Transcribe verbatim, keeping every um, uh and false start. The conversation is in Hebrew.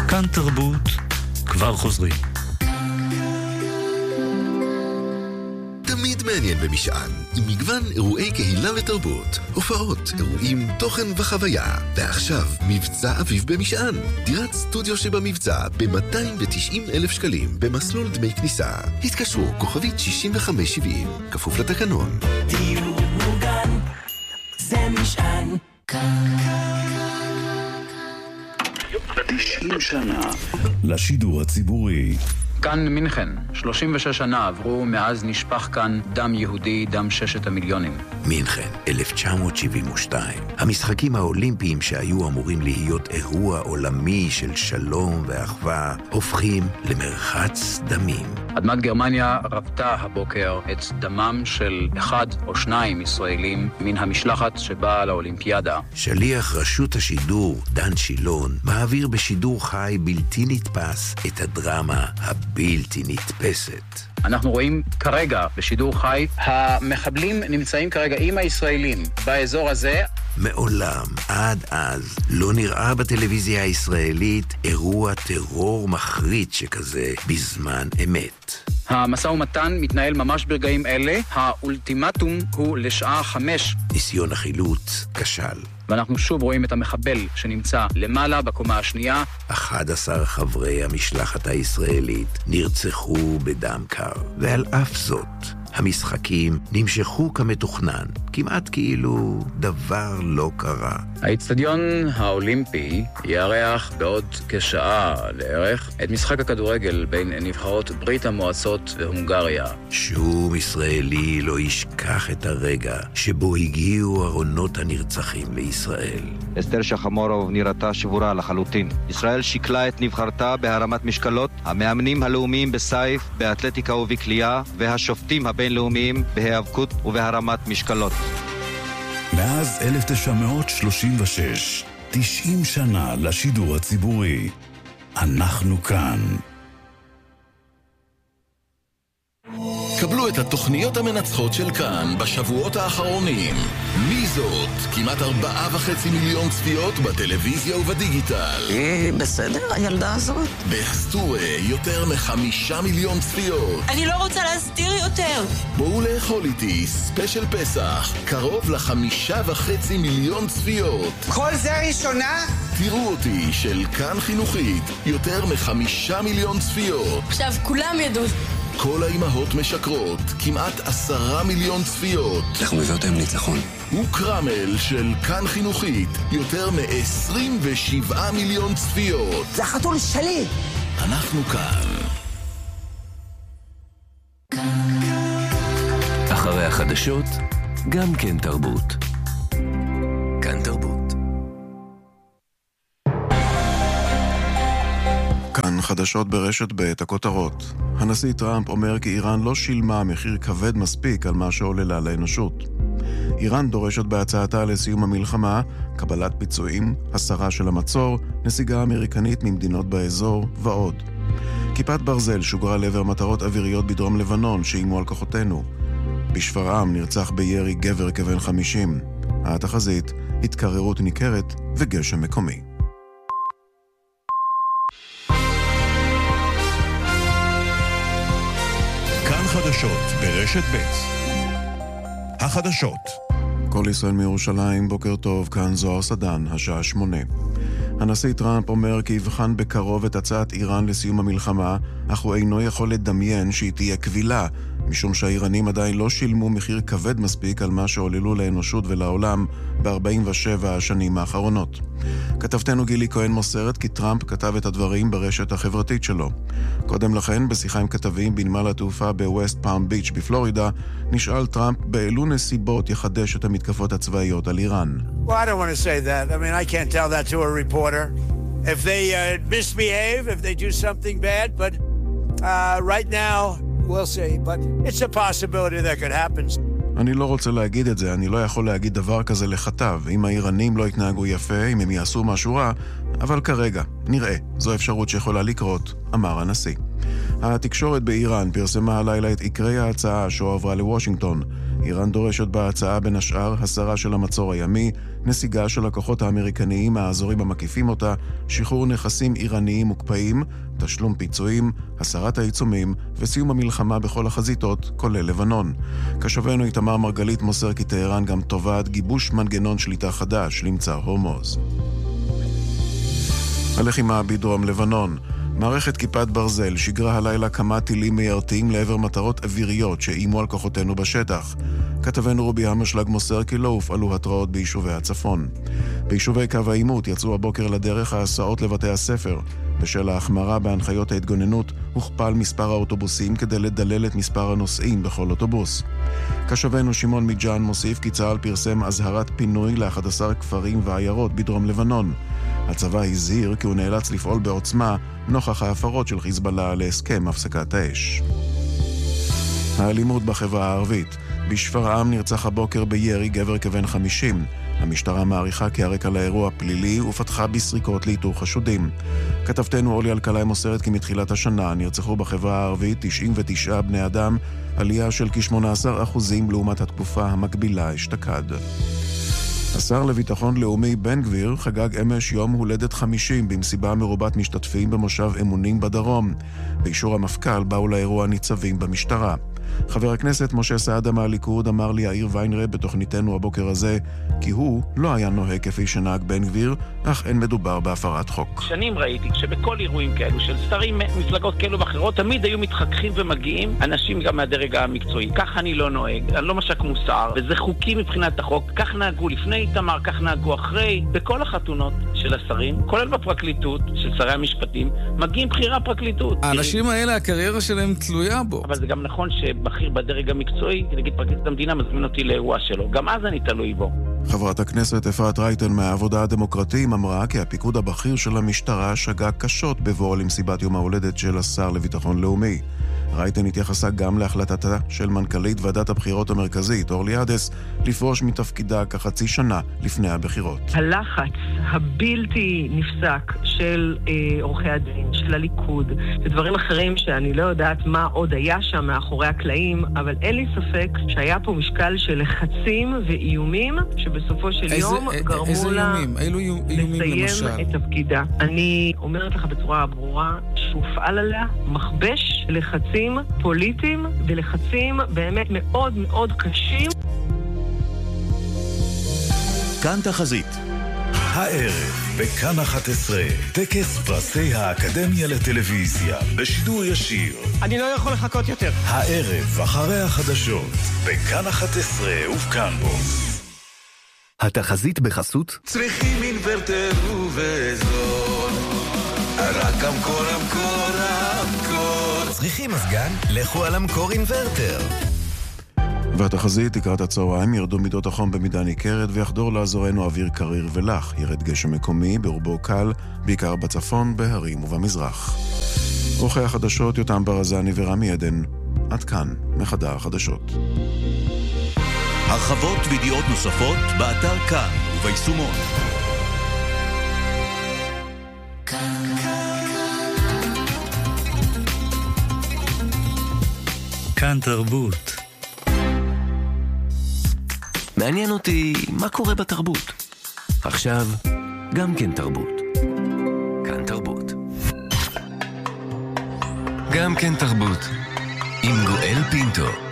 כאן תרבות, כבר חוזרים. תמיד מעניין במשען, עם מגוון אירועי קהילה ותרבות, הופעות, אירועים, תוכן וחוויה. ועכשיו, מבצע אביב במשען. דירת סטודיו שבמבצע ב-מאתיים ותשעים אלף שקלים, במסלול דמי כניסה. התקשרו, כוכבית שישים וחמש שבעים, כפוף לתקנון. דיור מוגן, זה משען. תשעים שנה לשידור הציבורי. כאן מינכן, שלושים ושש שנה עברו מאז נשפך כאן דם יהודי, דם ששת המיליונים. מינכן, אלף תשע מאות שבעים ושתיים. המשחקים האולימפיים שהיו אמורים להיות אירוע עולמי של שלום ואחווה, הופכים למרחץ דמים. אדמת גרמניה רבתה הבוקר את דמם של אחד או שניים ישראלים מן המשלחת שבאה לאולימפיאדה. שליח רשות השידור, דן שילון, מעביר בשידור חי בלתי נתפס את הדרמה הבלתי נתפסת. אנחנו רואים כרגע בשידור חי, המחבלים נמצאים כרגע עם הישראלים באזור הזה. מעולם, עד אז, לא נראה בטלוויזיה הישראלית אירוע טרור מחריד שכזה בזמן אמת. המשא ומתן מתנהל ממש ברגעים אלה, האולטימטום הוא לשעה חמש. ניסיון החילוץ כשל. ואנחנו שוב רואים את המחבל שנמצא למעלה בקומה השנייה. אחד עשר חברי המשלחת הישראלית נרצחו בדם קר. ועל אף זאת, המשחקים נמשכו כמתוכנן, כמעט כאילו דבר לא קרה. האצטדיון האולימפי יארח בעוד כשעה לערך את משחק הכדורגל בין נבחרות ברית המועצות והונגריה. שום ישראלי לא ישכח את הרגע שבו הגיעו ארונות הנרצחים לישראל. אסתר שחמורוב נראתה שבורה לחלוטין. ישראל שיקלה את נבחרתה בהרמת משקלות, המאמנים הלאומיים בסייף, באתלטיקה ובקליעה, והשופטים הבינלאומיים בהיאבקות ובהרמת משקלות. מאז אלף תשע מאות שלושים ושש, תשעים שנה לשידור הציבורי. אנחנו כאן. קבלו את התוכניות המנצחות של כאן בשבועות האחרונים. מי זאת? כמעט ארבעה וחצי מיליון צפיות בטלוויזיה ובדיגיטל. אה, בסדר, הילדה הזאת. בהסטורי יותר מחמישה מיליון צפיות. אני לא רוצה להסתיר יותר. בואו לאכול איתי, ספיישל פסח, קרוב לחמישה וחצי מיליון צפיות. כל זה ראשונה? תראו אותי של כאן חינוכית, יותר מחמישה מיליון צפיות. עכשיו כולם ידעו. כל האימהות משקרות, כמעט עשרה מיליון צפיות. אנחנו מביא אותם ניצחון. וקרמל של כאן חינוכית, יותר מ-עשרים ושבעה מיליון צפיות. זה החתול שלי. אנחנו כאן. אחרי החדשות, גם כן תרבות. כאן תרבות. כאן חדשות ברשת ב' הכותרות. הנשיא טראמפ אומר כי איראן לא שילמה מחיר כבד מספיק על מה שעוללה לאנושות. איראן דורשת בהצעתה לסיום המלחמה, קבלת פיצויים, הסרה של המצור, נסיגה אמריקנית ממדינות באזור ועוד. כיפת ברזל שוגרה לעבר מטרות אוויריות בדרום לבנון שאיימו על כוחותינו. בשפרעם נרצח בירי גבר כבן חמישים. התחזית, התקררות ניכרת וגשם מקומי. חדשות ברשת ב'. החדשות. כל ישראל מירושלים, בוקר טוב, כאן זוהר סדן, השעה שמונה. הנשיא טראמפ אומר כי יבחן בקרוב את הצעת איראן לסיום המלחמה, אך הוא אינו יכול לדמיין שהיא תהיה קבילה, משום שהאיראנים עדיין לא שילמו מחיר כבד מספיק על מה שעוללו לאנושות ולעולם ב-ארבעים ושבע השנים האחרונות. כתבתנו גילי כהן מוסרת כי טראמפ כתב את הדברים ברשת החברתית שלו. קודם לכן, בשיחה עם כתבים בנמל התעופה בווסט פאלם ביץ' בפלורידה, נשאל טראמפ באילו נסיבות יחדש את המתקפות הצבאיות על איראן. Well, I don't want to say that. I mean, I can't tell that to a reporter. If they uh, misbehave, if they do something bad, but uh, right now, we'll see. But it's a possibility that could happen. אני לא רוצה להגיד את זה, אני לא יכול להגיד דבר כזה לכתב. אם האיראנים לא יתנהגו יפה, אם הם יעשו משהו רע, אבל כרגע, נראה, זו אפשרות שיכולה לקרות, אמר הנשיא. התקשורת באיראן פרסמה הלילה את עיקרי ההצעה שהועברה לוושינגטון. איראן דורשת בהצעה בין השאר הסרה של המצור הימי, נסיגה של הכוחות האמריקניים מהאזורים המקיפים אותה, שחרור נכסים איראניים מוקפאים, תשלום פיצויים, הסרת העיצומים וסיום המלחמה בכל החזיתות, כולל לבנון. כשבנו איתמר מרגלית מוסר כי טהרן גם תובעת גיבוש מנגנון שליטה חדש למצר הורמוז. הלחימה בדרום לבנון. מערכת כיפת ברזל שיגרה הלילה כמה טילים מיירטים לעבר מטרות אוויריות שאימו על כוחותינו בשטח. כתבנו רובי המשלג מוסר כי לא הופעלו התראות ביישובי הצפון. ביישובי קו העימות יצאו הבוקר לדרך ההסעות לבתי הספר. בשל ההחמרה בהנחיות ההתגוננות הוכפל מספר האוטובוסים כדי לדלל את מספר הנוסעים בכל אוטובוס. כשבנו שמעון מיג'אן מוסיף כי צה"ל פרסם אזהרת פינוי ל-אחד עשר כפרים ועיירות בדרום לבנון. הצבא הזהיר כי הוא נאלץ לפעול בעוצמה נוכח ההפרות של חיזבאללה להסכם הפסקת האש. האלימות בחברה הערבית. בשפרעם נרצח הבוקר בירי גבר כבן חמישים. המשטרה מעריכה כי הרקע לאירוע פלילי ופתחה בסריקות לאיתור חשודים. כתבתנו אולי אלקלעי מוסרת כי מתחילת השנה נרצחו בחברה הערבית תשעים ותשעה בני אדם, עלייה של כ-שמונה עשר אחוזים לעומת התקופה המקבילה אשתקד. השר לביטחון לאומי בן גביר חגג אמש יום הולדת חמישים במסיבה מרובת משתתפים במושב אמונים בדרום. באישור המפכ"ל באו לאירוע ניצבים במשטרה. חבר הכנסת משה סעדה מהליכוד אמר לי יאיר ויינרב בתוכניתנו הבוקר הזה כי הוא לא היה נוהג כפי שנהג בן גביר, אך אין מדובר בהפרת חוק. שנים ראיתי שבכל אירועים כאלו של שרים מפלגות כאלו ואחרות תמיד היו מתחככים ומגיעים אנשים גם מהדרג המקצועי. כך אני לא נוהג, אני לא משק מוסר, וזה חוקי מבחינת החוק. כך נהגו לפני איתמר, כך נהגו אחרי. בכל החתונות של השרים, כולל בפרקליטות של שרי המשפטים, מגיעים בחירה פרקליטות. האנשים האלה, הקריירה שלהם תלויה בו. אבל זה גם נכון שבכיר בדרג המקצועי, נגיד פרקליטת המדינה, מזמין אותי לאירוע שלו. גם אז אני תלוי בו. חברת הכנסת אפרת רייטן מהעבודה הדמוקרטים אמרה כי הפיקוד הבכיר של המשטרה שגה קשות בבואו למסיבת יום ההולדת של השר לביטחון לאומי. רייטן התייחסה גם להחלטתה של מנכ"לית ועדת הבחירות המרכזית, אורלי עדס, לפרוש מתפקידה כחצי שנה לפני הבחירות. הלחץ הבלתי נפסק של אה, עורכי הדין, של הליכוד, ודברים אחרים שאני לא יודעת מה עוד היה שם מאחורי הקלעים, אבל אין לי ספק שהיה פה משקל של לחצים ואיומים, שבסופו של איזה, יום א- גרמו איזה לה איומים? אילו איומים לסיים למשל? את תפקידה. אני אומרת לך בצורה ברורה שהופעל עליה מכבש לחצים פוליטיים ולחצים באמת מאוד מאוד קשים. כאן תחזית. הערב בכאן אחת עשרה, טקס פרסי האקדמיה לטלוויזיה בשידור ישיר. אני לא יכול לחכות יותר. הערב אחרי החדשות בכאן אחת עשרה ובכאן בו. התחזית בחסות צריכים אינוורטר ובזול, רק המקור המקור המקור. צריכים מזגן? לכו על המקור אינוורטר. והתחזית לקראת הצהריים ירדו מידות החום במידה ניכרת ויחדור לאזורנו אוויר קריר ולח. ירד גשם מקומי ברובו קל, בעיקר בצפון, בהרים ובמזרח. עורכי החדשות יותם ברזני ורמי עדן. עד כאן מחדר החדשות. הרחבות וידיעות נוספות באתר כאן וביישומון. כאן תרבות. מעניין אותי מה קורה בתרבות. עכשיו, גם כן תרבות. כאן תרבות. גם כן תרבות. עם גואל פינטו.